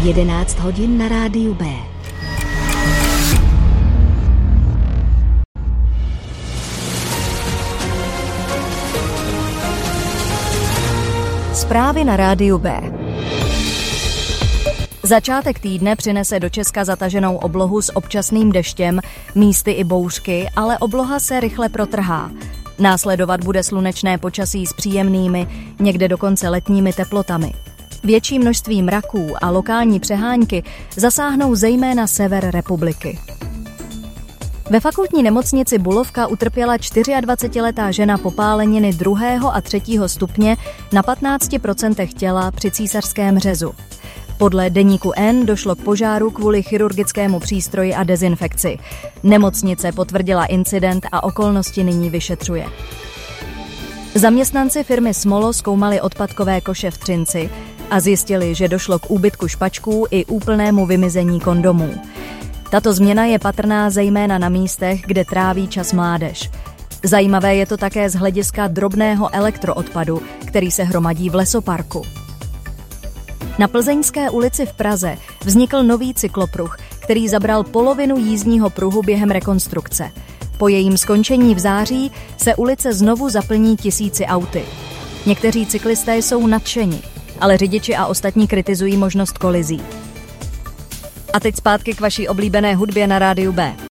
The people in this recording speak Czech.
11 hodin na rádiu B. Zprávy na rádiu B. Začátek týdne přinese do Česka zataženou oblohu s občasným deštěm, místy i bouřky, ale obloha se rychle protrhá. Následovat bude slunečné počasí s příjemnými, někde dokonce letními teplotami. Větší množství mraků a lokální přehánky zasáhnou zejména sever republiky. Ve fakultní nemocnici Bulovka utrpěla 24letá žena popáleniny 2. a 3. stupně na 15% těla při císařském řezu. Podle deníku N došlo k požáru kvůli chirurgickému přístroji a dezinfekci. Nemocnice potvrdila incident a okolnosti nyní vyšetřuje. Zaměstnanci firmy Smolo zkoumali odpadkové koše v Třinci a zjistili, že došlo k úbytku špačků i úplnému vymizení kondomů. Tato změna je patrná zejména na místech, kde tráví čas mládež. Zajímavé je to také z hlediska drobného elektroodpadu, který se hromadí v lesoparku. Na Plzeňské ulici v Praze vznikl nový cyklopruh, který zabral polovinu jízdního pruhu během rekonstrukce. Po jejím skončení v září se ulice znovu zaplní tisíci auty. Někteří cyklisté jsou nadšeni, ale řidiči a ostatní kritizují možnost kolizí. A teď zpátky k vaší oblíbené hudbě na rádiu B.